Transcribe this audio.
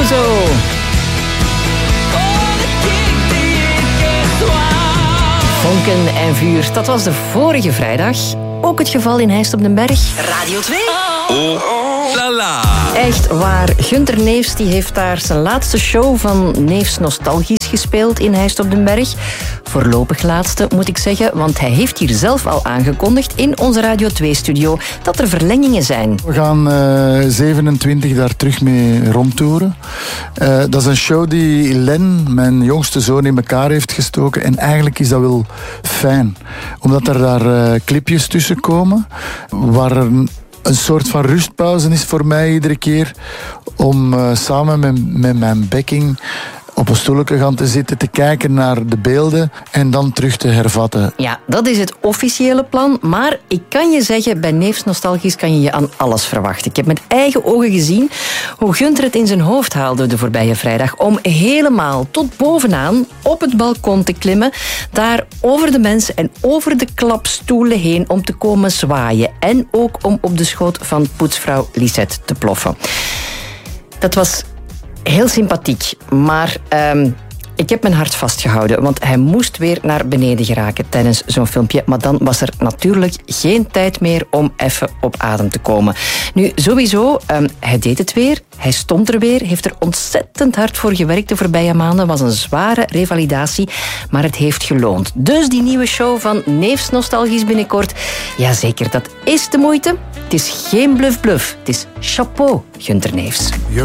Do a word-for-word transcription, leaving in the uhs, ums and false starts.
Clouseau. Vonken en vuur, dat was de vorige vrijdag. Ook het geval in Heist op den Berg. Radio twee. Oh, la la. Echt waar. Gunther Neefs die heeft daar zijn laatste show van Neefs Nostalgisch gespeeld in Heist op den Berg. Voorlopig laatste, moet ik zeggen, want hij heeft hier zelf al aangekondigd in onze Radio twee-studio dat er verlengingen zijn. We gaan uh, zevenentwintig daar terug mee rondtoeren. Uh, dat is een show die Len, mijn jongste zoon, in elkaar heeft gestoken. En eigenlijk is dat wel fijn. Omdat er daar uh, clipjes tussen komen waar er een, een soort van rustpauze is voor mij iedere keer om uh, samen met, met mijn backing op een stoelje gaan te zitten, te kijken naar de beelden en dan terug te hervatten. Ja, dat is het officiële plan, maar ik kan je zeggen, bij Neefs Nostalgisch kan je je aan alles verwachten. Ik heb met eigen ogen gezien hoe Gunther het in zijn hoofd haalde de voorbije vrijdag om helemaal tot bovenaan op het balkon te klimmen, daar over de mensen en over de klapstoelen heen om te komen zwaaien en ook om op de schoot van poetsvrouw Lisette te ploffen. Dat was heel sympathiek, maar um, ik heb mijn hart vastgehouden, want hij moest weer naar beneden geraken tijdens zo'n filmpje. Maar dan was er natuurlijk geen tijd meer om even op adem te komen. Nu, sowieso, um, hij deed het weer. Hij stond er weer, heeft er ontzettend hard voor gewerkt de voorbije maanden. Was een zware revalidatie, maar het heeft geloond. Dus die nieuwe show van Neefs Nostalgisch binnenkort, jazeker, dat is de moeite. Het is geen bluff-bluff, het is chapeau, Gunther Neefs.